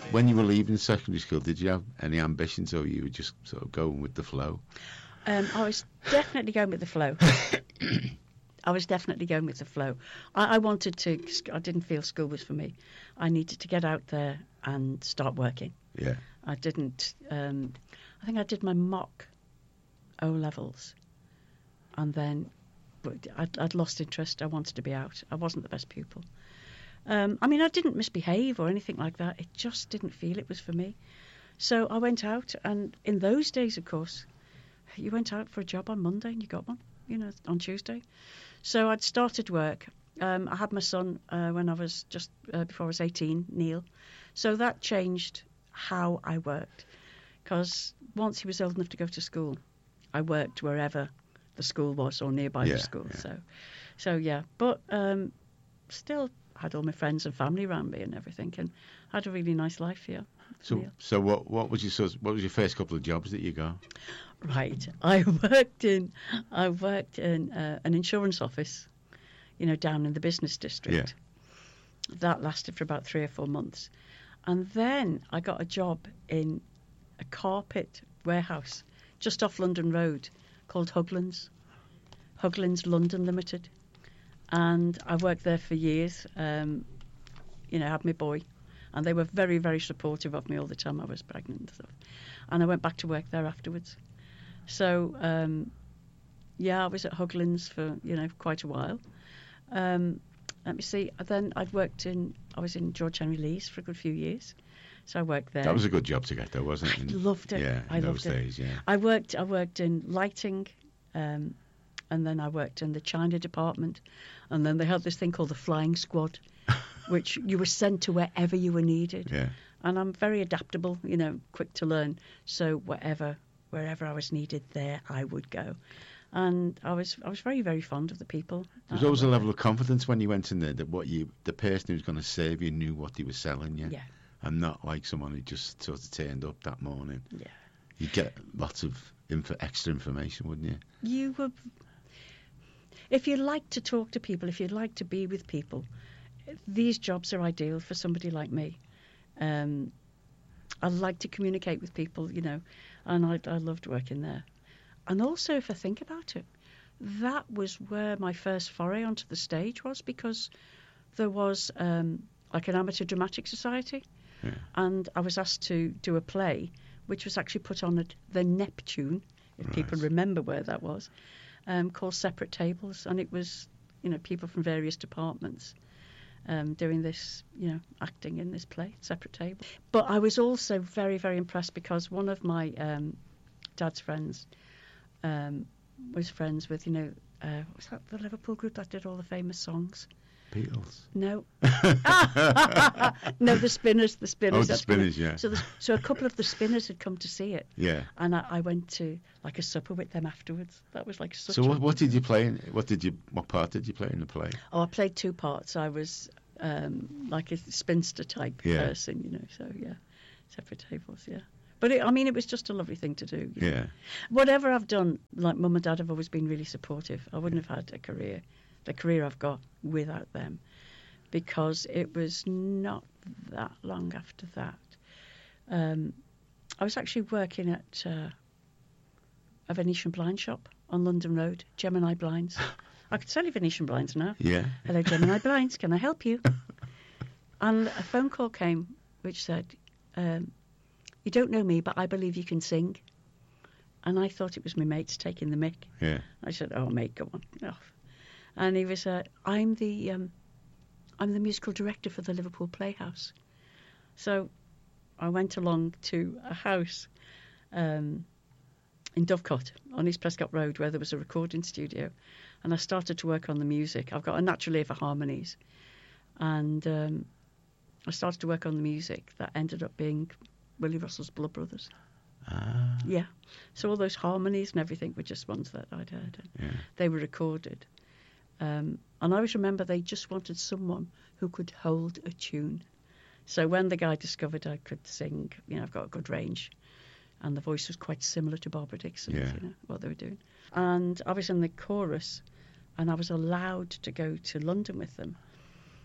When you were leaving secondary school, did you have any ambitions, or you were just sort of going with the flow? I was definitely going with the flow. I was definitely going with the flow. I wanted to. I didn't feel school was for me. I needed to get out there and start working. Yeah. I didn't. I think I did my mock O levels, and then I'd lost interest. I wanted to be out. I wasn't the best pupil. I mean, I didn't misbehave or anything like that. It just didn't feel it was for me. So I went out, and in those days, of course, you went out for a job on Monday and you got one, on Tuesday. So I'd started work. I had my son when I was just before I was 18, Neil. So that changed how I worked, because once he was old enough to go to school, I worked wherever the school was or nearby the school. Yeah. So yeah, but still had all my friends and family around me and everything, and had a really nice life here. So what was your first couple of jobs that you got? Right, I worked in an insurance office, down in the business district. Yeah. That lasted for about 3 or 4 months, and then I got a job in a carpet warehouse just off London Road called Huglands London Limited, and I worked there for years. Had my boy, and they were very, very supportive of me all the time I was pregnant and stuff. And I went back to work there afterwards. So I was at Huglands for quite a while. Let me see. Then I was in George Henry Lee's for a good few years. So I worked there. That was a good job to get, though, wasn't it? I loved it. Yeah, I loved those days, yeah. I worked in lighting, and then I worked in the China department, and then they had this thing called the Flying Squad, which you were sent to wherever you were needed. Yeah. And I'm very adaptable, quick to learn. So wherever I was needed, there I would go. And I was very, very fond of the people. There was always a level of confidence when you went in there that the person who was going to serve you knew what he was selling you. Yeah. And not like someone who just sort of turned up that morning. Yeah. You'd get lots of extra information, wouldn't you? If you like to talk to people, if you like to be with people, these jobs are ideal for somebody like me. I like to communicate with people, and I loved working there. And also, if I think about it, that was where my first foray onto the stage was, because there was like an amateur dramatic society. Yeah. And I was asked to do a play, which was actually put on at the Neptune, if people remember where that was, called Separate Tables. And it was, people from various departments doing this, acting in this play, Separate Tables. But I was also very, very impressed because one of my dad's friends was friends with, was that the Liverpool group that did all the famous songs? Beatles? No. No, the Spinners. Oh, the Spinners, yeah. So a couple of the Spinners had come to see it. Yeah. And I went to like a supper with them afterwards. That was like such. So what did you play? What part did you play in the play? Oh, I played 2 parts. I was like a spinster type person, So yeah, Separate Tables, yeah. But it was just a lovely thing to do. Yeah. Whatever I've done, like Mum and Dad have always been really supportive. I wouldn't have had the career I've got without them, because it was not that long after that. I was actually working at a Venetian blind shop on London Road, Gemini Blinds. I could sell you Venetian blinds now. Yeah. Hello, Gemini Blinds, can I help you? And a phone call came which said, you don't know me, but I believe you can sing. And I thought it was my mates taking the mick. Yeah. I said, oh, mate, go on, off. And he was, I'm the musical director for the Liverpool Playhouse. So I went along to a house in Dovecot on East Prescott Road where there was a recording studio, and I started to work on the music. I've got a natural ear for harmonies, and I started to work on the music that ended up being Willie Russell's Blood Brothers. Ah. Yeah. So all those harmonies and everything were just ones that I'd heard. Yeah. They were recorded. And I always remember they just wanted someone who could hold a tune. So when the guy discovered I could sing, I've got a good range, and the voice was quite similar to Barbara Dixon's, what they were doing. And I was in the chorus, and I was allowed to go to London with them.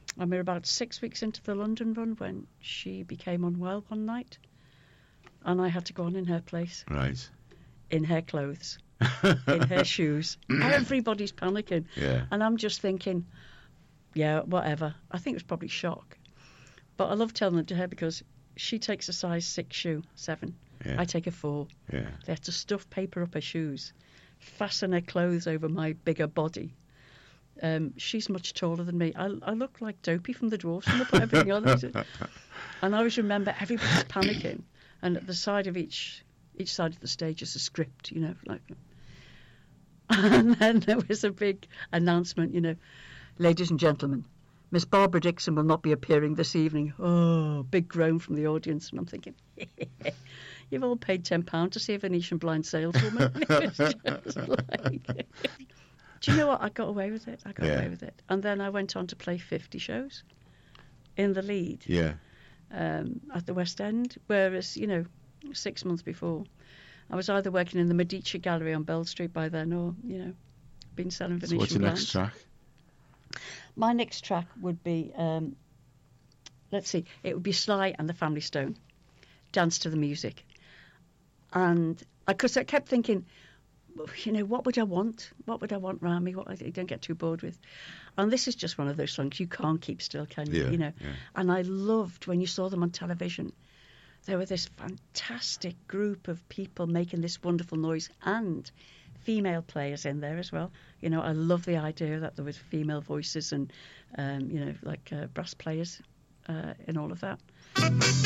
And we were about 6 weeks into the London run when she became unwell one night. And I had to go on in her place. Right. In her clothes. In her shoes. Everybody's panicking. Yeah. And I'm just thinking, yeah, whatever. I think it was probably shock. But I love telling it to her because she takes a size 6 shoe, 7. Yeah. I take a 4. Yeah. They had to stuff paper up her shoes, fasten her clothes over my bigger body. She's much taller than me. I look like Dopey from the Dwarfs when they put everything on. And I always remember everybody's panicking. And at the side of each side of the stage is a script, you know. Like. And then there was a big announcement, you know. Ladies and gentlemen, Miss Barbara Dixon will not be appearing this evening. Oh, big groan from the audience. And I'm thinking, you've all paid £10 to see a Venetian blind saleswoman. It was just like... Do you know what? I got away with it. Away with it. And then I went on to play 50 shows in the lead at the West End, whereas, you know, 6 months before, I was either working in the Medici Gallery on Bell Street by then or, you know, been selling Venetian So what's your blinds. next track? My next track would be, let's see, it would be Sly and the Family Stone, Dance to the Music. And because I kept thinking, you know, what would I want? What would I want, Rami? What I don't get too bored with. And this is just one of those songs you can't keep still, can you? Yeah, you know. yeah. And I loved when you saw them on television. There were this fantastic group of people making this wonderful noise and female players in there as well. You know, I love the idea that there was female voices and, you know, like brass players in all of that.